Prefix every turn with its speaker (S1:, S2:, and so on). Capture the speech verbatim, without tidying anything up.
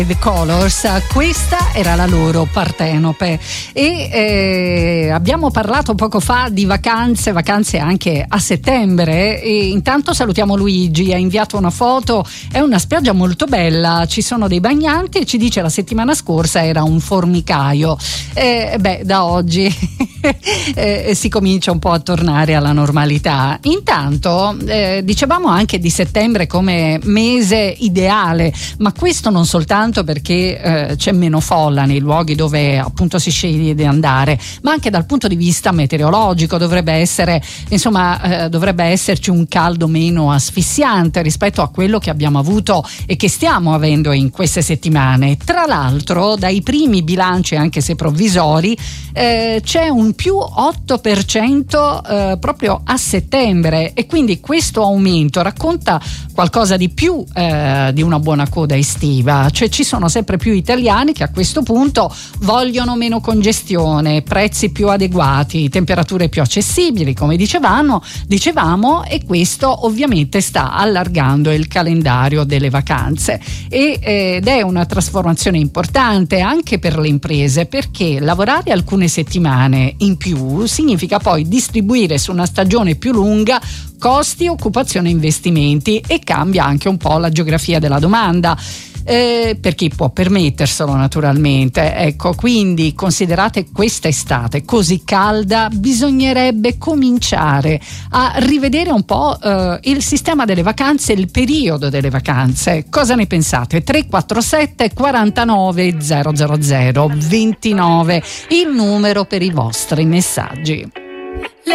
S1: The Colors, questa era la loro Partenope e eh, abbiamo parlato poco fa di vacanze, vacanze anche a settembre e intanto salutiamo Luigi, ha inviato una foto, è una spiaggia molto bella, ci sono dei bagnanti e ci dice la settimana scorsa era un formicaio, eh, beh da oggi eh, si comincia un po' a tornare alla normalità. Intanto eh, dicevamo anche di settembre come mese ideale, ma questo non soltanto perché eh, c'è meno folla nei luoghi dove appunto si sceglie di andare, ma anche dal punto di vista meteorologico dovrebbe essere, insomma, eh, dovrebbe esserci un caldo meno asfissiante rispetto a quello che abbiamo avuto e che stiamo avendo in queste settimane. Tra l'altro, dai primi bilanci, anche se provvisori, eh, c'è un più otto per cento eh, proprio a settembre e quindi questo aumento racconta qualcosa di più eh, di una buona coda estiva, cioè ci sono sempre più italiani che a questo punto vogliono meno congestione, prezzi più adeguati, temperature più accessibili, come dicevamo, dicevamo e questo ovviamente sta allargando il calendario delle vacanze e, ed è una trasformazione importante anche per le imprese, perché lavorare alcune settimane in più significa poi distribuire su una stagione più lunga costi, occupazione e investimenti e cambia anche un po' la geografia della domanda. Eh, per chi può permetterselo naturalmente, ecco, quindi considerate questa estate così calda bisognerebbe cominciare a rivedere un po' eh, il sistema delle vacanze, il periodo delle vacanze. Cosa ne pensate? tre quattro sette quarantanove zero zero zero ventinove il numero per i vostri messaggi.